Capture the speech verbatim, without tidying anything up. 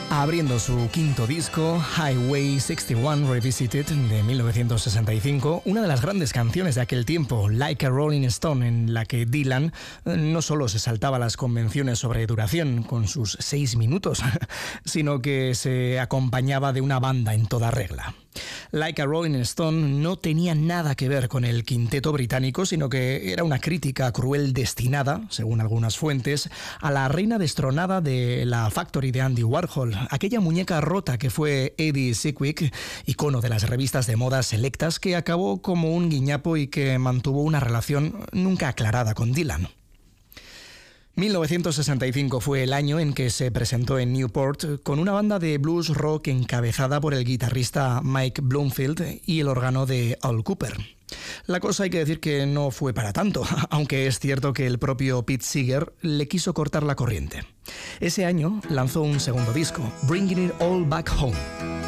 Abriendo su quinto disco, Highway sesenta y uno Revisited, de mil novecientos sesenta y cinco, una de las grandes canciones de aquel tiempo, Like a Rolling Stone, en la que Dylan no solo se saltaba las convenciones sobre duración con sus seis minutos, sino que se acompañaba de una banda en toda regla. Like a Rolling Stone no tenía nada que ver con el quinteto británico, sino que era una crítica cruel destinada, según algunas fuentes, a la reina destronada de la Factory de Andy Warhol, aquella muñeca rota que fue Eddie Sedgwick, icono de las revistas de moda selectas, que acabó como un guiñapo y que mantuvo una relación nunca aclarada con Dylan. mil novecientos sesenta y cinco fue el año en que se presentó en Newport con una banda de blues rock encabezada por el guitarrista Mike Bloomfield y el órgano de Al Cooper. La cosa hay que decir que no fue para tanto, aunque es cierto que el propio Pete Seeger le quiso cortar la corriente. Ese año lanzó un segundo disco, Bringing It All Back Home.